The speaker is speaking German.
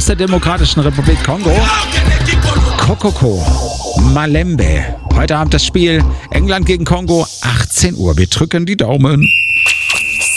aus der Demokratischen Republik Kongo. Kokoko, Malembe. Heute Abend das Spiel England gegen Kongo, 18 Uhr. Wir drücken die Daumen.